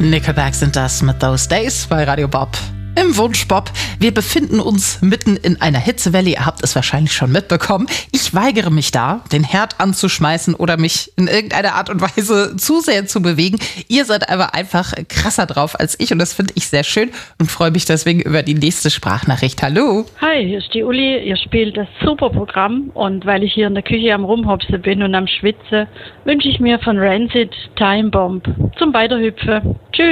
Nickelback sind das mit Those Days bei Radio Bob. Im Wunschbob. Wir befinden uns mitten in einer Hitzewelle. Ihr habt es wahrscheinlich schon mitbekommen. Ich weigere mich da, den Herd anzuschmeißen oder mich in irgendeiner Art und Weise zu sehr zu bewegen. Ihr seid aber einfach krasser drauf als ich und das finde ich sehr schön und freue mich deswegen über die nächste Sprachnachricht. Hallo. Hi, hier ist die Uli. Ihr spielt das super Programm und weil ich hier in der Küche am Rumhopsen bin und am Schwitzen, wünsche ich mir von Rancid Time Bomb zum Weiterhüpfen. Tschüss.